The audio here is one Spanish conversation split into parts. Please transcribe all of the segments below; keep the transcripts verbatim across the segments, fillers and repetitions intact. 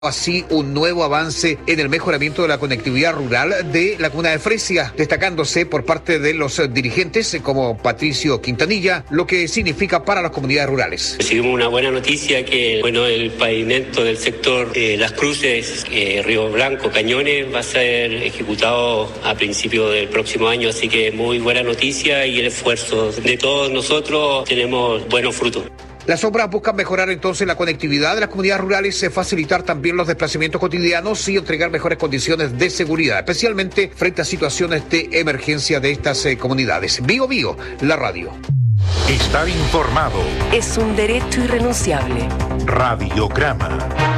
Así un nuevo avance en el mejoramiento de la conectividad rural de la comuna de Fresia, destacándose por parte de los dirigentes como Patricio Quintanilla, lo que significa para las comunidades rurales. Recibimos una buena noticia que bueno, el pavimento del sector eh, Las Cruces, eh, Río Blanco, Cañones va a ser ejecutado a principios del próximo año, así que muy buena noticia y el esfuerzo de todos nosotros tenemos buenos frutos. Las obras buscan mejorar entonces la conectividad de las comunidades rurales, facilitar también los desplazamientos cotidianos y entregar mejores condiciones de seguridad, especialmente frente a situaciones de emergencia de estas eh, comunidades. Bio Bio, la radio. Estar informado es un derecho irrenunciable. Radiograma.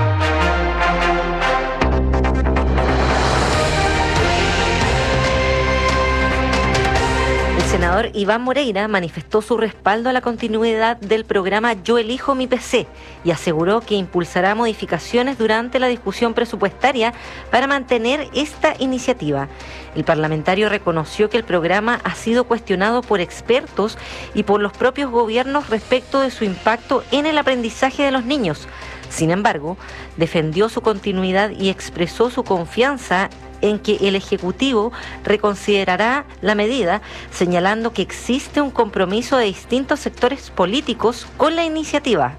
El senador Iván Moreira manifestó su respaldo a la continuidad del programa Yo Elijo Mi P C y aseguró que impulsará modificaciones durante la discusión presupuestaria para mantener esta iniciativa. El parlamentario reconoció que el programa ha sido cuestionado por expertos y por los propios gobiernos respecto de su impacto en el aprendizaje de los niños. Sin embargo, defendió su continuidad y expresó su confianza en que el Ejecutivo reconsiderará la medida, señalando que existe un compromiso de distintos sectores políticos con la iniciativa.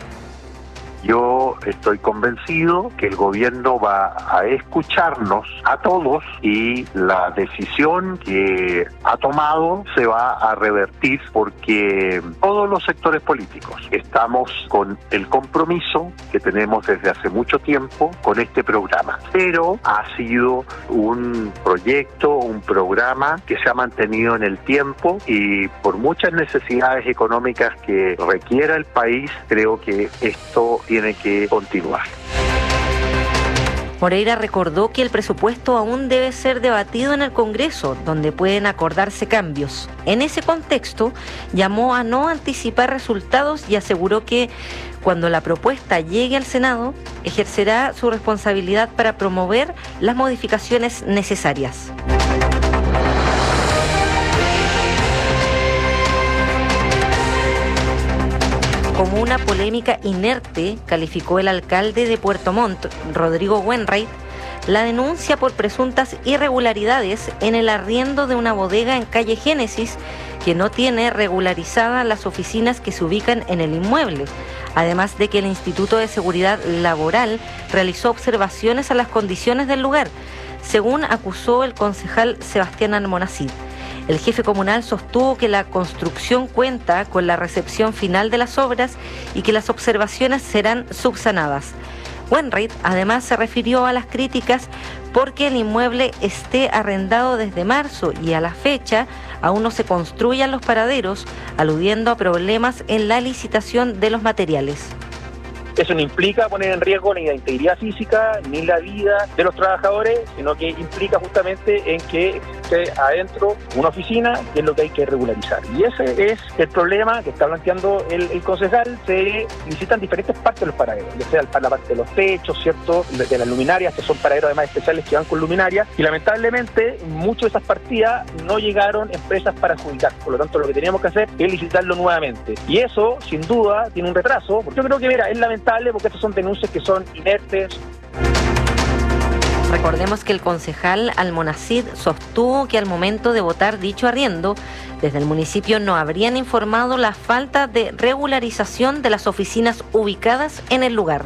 Yo estoy convencido que el gobierno va a escucharnos a todos y la decisión que ha tomado se va a revertir porque todos los sectores políticos estamos con el compromiso que tenemos desde hace mucho tiempo con este programa. Pero ha sido un proyecto, un programa que se ha mantenido en el tiempo y por muchas necesidades económicas que requiera el país, creo que esto tiene que continuar. Moreira recordó que el presupuesto aún debe ser debatido en el Congreso, donde pueden acordarse cambios. En ese contexto, llamó a no anticipar resultados y aseguró que cuando la propuesta llegue al Senado, ejercerá su responsabilidad para promover las modificaciones necesarias. Como una polémica inerte, calificó el alcalde de Puerto Montt, Rodrigo Wainwright, la denuncia por presuntas irregularidades en el arriendo de una bodega en calle Génesis que no tiene regularizadas las oficinas que se ubican en el inmueble, además de que el Instituto de Seguridad Laboral realizó observaciones a las condiciones del lugar, según acusó el concejal Sebastián Almonacid. El jefe comunal sostuvo que la construcción cuenta con la recepción final de las obras y que las observaciones serán subsanadas. Wainwright además se refirió a las críticas porque el inmueble esté arrendado desde marzo y a la fecha aún no se construyan los paraderos, aludiendo a problemas en la licitación de los materiales. Eso no implica poner en riesgo ni la integridad física ni la vida de los trabajadores, sino que implica justamente en que existe adentro una oficina, que es lo que hay que regularizar. Y ese es el problema que está planteando el, el concejal. Se licitan diferentes partes de los paraderos, ya sea para la parte de los techos, ¿cierto?, de las luminarias, que son paraderos además especiales que van con luminarias, y lamentablemente muchas de esas partidas no llegaron empresas para adjudicar. Por lo tanto, lo que teníamos que hacer es licitarlo nuevamente. Y eso, sin duda, tiene un retraso, porque yo creo que, mira, es lamentable porque estas son denuncias que son inertes. Recordemos que el concejal Almonacid sostuvo que al momento de votar dicho arriendo, desde el municipio no habrían informado la falta de regularización de las oficinas ubicadas en el lugar.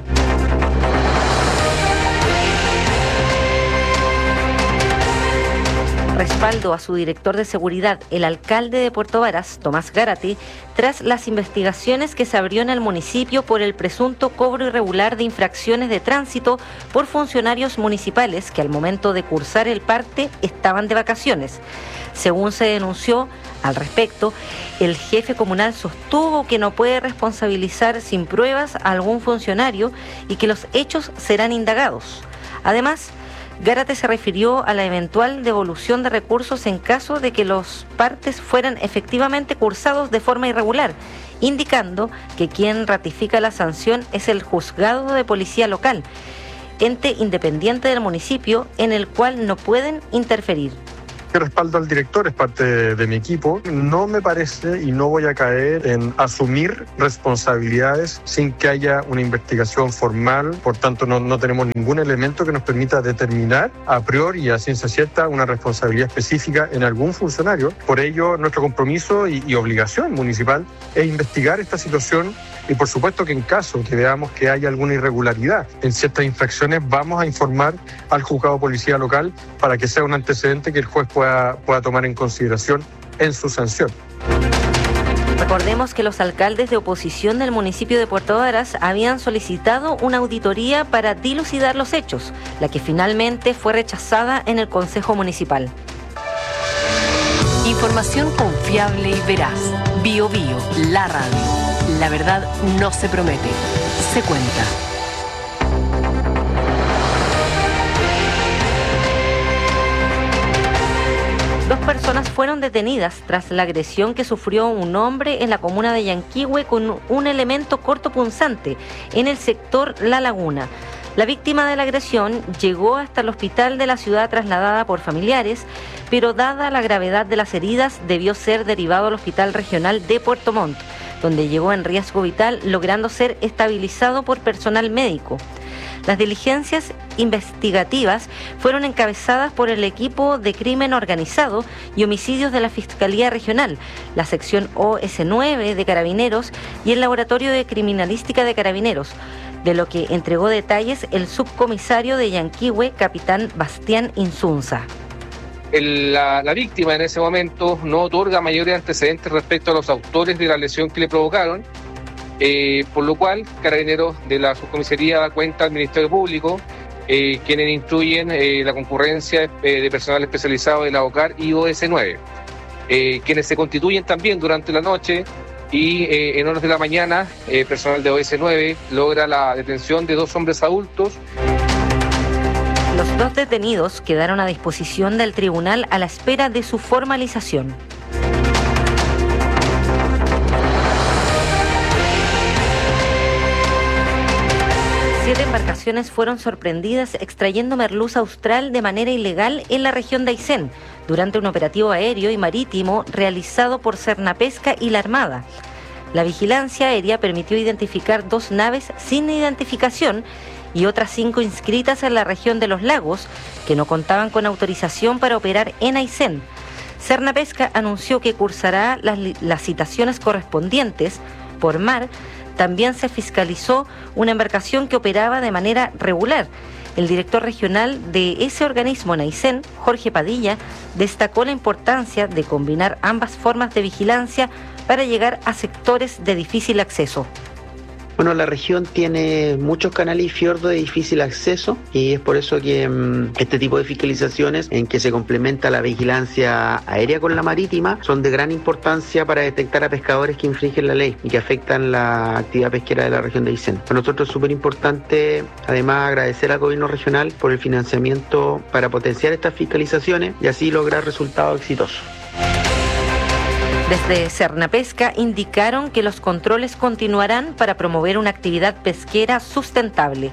Respaldo a su director de seguridad, el alcalde de Puerto Varas, Tomás Gárate, tras las investigaciones que se abrió en el municipio por el presunto cobro irregular de infracciones de tránsito por funcionarios municipales que al momento de cursar el parte estaban de vacaciones. Según se denunció al respecto, el jefe comunal sostuvo que no puede responsabilizar sin pruebas a algún funcionario y que los hechos serán indagados. Además, Gárate se refirió a la eventual devolución de recursos en caso de que los partes fueran efectivamente cursados de forma irregular, indicando que quien ratifica la sanción es el juzgado de policía local, ente independiente del municipio en el cual no pueden interferir. que respaldo al director, es parte de, de mi equipo. No me parece y no voy a caer en asumir responsabilidades sin que haya una investigación formal. Por tanto, no, no tenemos ningún elemento que nos permita determinar a priori y a ciencia cierta una responsabilidad específica en algún funcionario. Por ello, nuestro compromiso y, y obligación municipal es investigar esta situación y, por supuesto, que en caso que veamos que haya alguna irregularidad en ciertas infracciones, vamos a informar al juzgado de policía local para que sea un antecedente que el juez pueda, pueda tomar en consideración en su sanción. Recordemos que los alcaldes de oposición del municipio de Puerto Varas habían solicitado una auditoría para dilucidar los hechos, la que finalmente fue rechazada en el Consejo Municipal. Información confiable y veraz. Bio Bio, la radio. La verdad no se promete, se cuenta. Dos personas fueron detenidas tras la agresión que sufrió un hombre en la comuna de Yanquihue con un elemento cortopunzante en el sector La Laguna. La víctima de la agresión llegó hasta el hospital de la ciudad trasladada por familiares, pero dada la gravedad de las heridas debió ser derivado al Hospital Regional de Puerto Montt, donde llegó en riesgo vital, logrando ser estabilizado por personal médico. Las diligencias investigativas fueron encabezadas por el equipo de crimen organizado y homicidios de la Fiscalía Regional, la sección O S nueve de Carabineros y el Laboratorio de Criminalística de Carabineros, de lo que entregó detalles el subcomisario de Yanquihue, capitán Bastián Insunza. El, la, la víctima en ese momento no otorga mayores antecedentes respecto a los autores de la lesión que le provocaron, eh, por lo cual Carabineros de la subcomisaría da cuenta al Ministerio Público, eh, quienes instruyen eh, la concurrencia eh, de personal especializado de la OCAR y O S nueve, eh, quienes se constituyen también durante la noche y eh, en horas de la mañana, eh, personal de O S nueve logra la detención de dos hombres adultos. Los dos detenidos quedaron a disposición del tribunal a la espera de su formalización. Siete embarcaciones fueron sorprendidas extrayendo merluza austral de manera ilegal en la región de Aysén durante un operativo aéreo y marítimo realizado por Cernapesca y la Armada. La vigilancia aérea permitió identificar dos naves sin identificación y otras cinco inscritas en la región de Los Lagos, que no contaban con autorización para operar en Aysén. Cernapesca anunció que cursará las, las citaciones correspondientes. Por mar, también se fiscalizó una embarcación que operaba de manera regular. El director regional de ese organismo en Aysén, Jorge Padilla, destacó la importancia de combinar ambas formas de vigilancia para llegar a sectores de difícil acceso. Bueno, la región tiene muchos canales y fiordos de difícil acceso y es por eso que um, este tipo de fiscalizaciones en que se complementa la vigilancia aérea con la marítima son de gran importancia para detectar a pescadores que infringen la ley y que afectan la actividad pesquera de la región de Aysén. Para nosotros es súper importante además agradecer al gobierno regional por el financiamiento para potenciar estas fiscalizaciones y así lograr resultados exitosos. Desde Cernapesca indicaron que los controles continuarán para promover una actividad pesquera sustentable.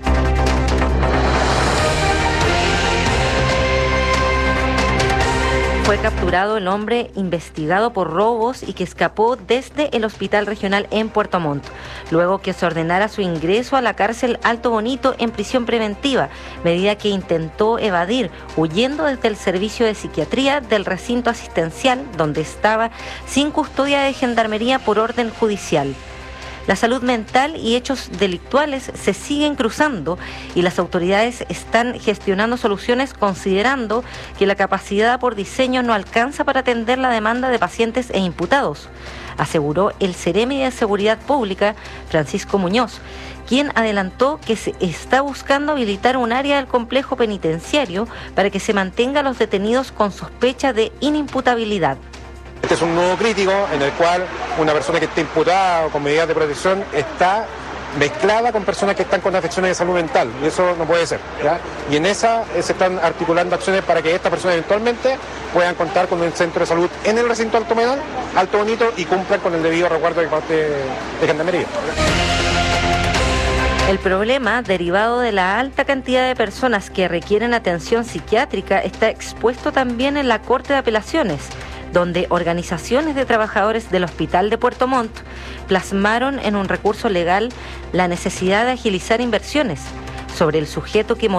Fue capturado el hombre investigado por robos y que escapó desde el Hospital Regional en Puerto Montt, luego que se ordenara su ingreso a la cárcel Alto Bonito en prisión preventiva, medida que intentó evadir huyendo desde el servicio de psiquiatría del recinto asistencial donde estaba sin custodia de gendarmería por orden judicial. La salud mental y hechos delictuales se siguen cruzando y las autoridades están gestionando soluciones considerando que la capacidad por diseño no alcanza para atender la demanda de pacientes e imputados, aseguró el Ceremi de Seguridad Pública, Francisco Muñoz, quien adelantó que se está buscando habilitar un área del complejo penitenciario para que se mantenga a los detenidos con sospecha de inimputabilidad. Este es un nudo crítico en el cual una persona que esté imputada o con medidas de protección está mezclada con personas que están con afecciones de salud mental y eso no puede ser, ¿ya? Y en esa se están articulando acciones para que estas personas eventualmente puedan contar con un centro de salud en el recinto Alto Medal, Alto Bonito y cumplan con el debido resguardo de parte de Gendarmería. El problema, derivado de la alta cantidad de personas que requieren atención psiquiátrica, está expuesto también en la Corte de Apelaciones, donde organizaciones de trabajadores del Hospital de Puerto Montt plasmaron en un recurso legal la necesidad de agilizar inversiones sobre el sujeto que